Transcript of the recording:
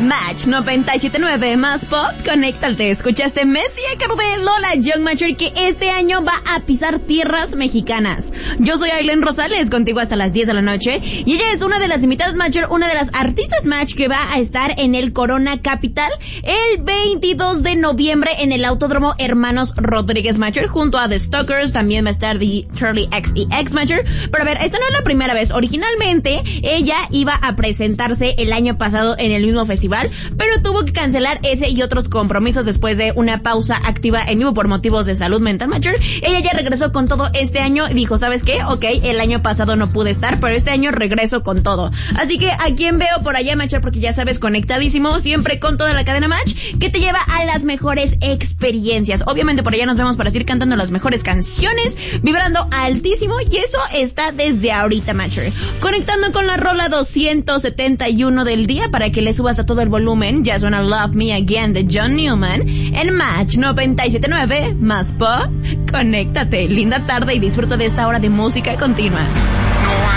Match 97.9 más pop, conéctate. Escuchaste Messi de Lola Young Matcher, que este año va a pisar tierras mexicanas. Yo soy Aileen Rosales, contigo hasta las 10 de la noche, y ella es una de las invitadas Matcher, una de las artistas Match que va a estar en el Corona Capital el 22 de noviembre en el Autódromo Hermanos Rodríguez Matcher, junto a The Stalkers. También va a estar The Charlie XEX Matcher. Pero a ver, esta no es la primera vez. Originalmente ella iba a presentarse el año pasado en el mismo festival, pero tuvo que cancelar ese y otros compromisos después de una pausa activa en vivo por motivos de salud mental Matcher. Ella ya regresó con todo este año y dijo, ¿sabes qué? Ok, el año pasado no pude estar, pero este año regreso con todo. Así que a quien veo por allá Matcher, porque ya sabes, conectadísimo siempre con toda la cadena Match, que te lleva a las mejores experiencias. Obviamente por allá nos vemos para seguir cantando las mejores canciones, vibrando altísimo, y eso está desde ahorita Matcher. Conectando con la rola 271 del día para que le subas a todo el volumen. Ya suena Love Me Again de John Newman en Match 97.9 más pop. Conéctate, linda tarde y disfruta de esta hora de música continua. No,